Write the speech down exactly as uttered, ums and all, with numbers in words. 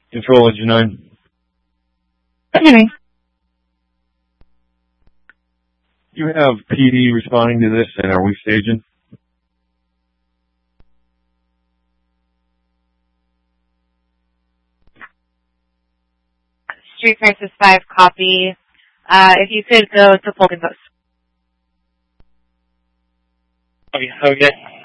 Control Engine nine. Anyway. You have P D responding to this, and are we staging? Street Crisis five copy. Uh, if you could go to Fulton Post. Okay, okay.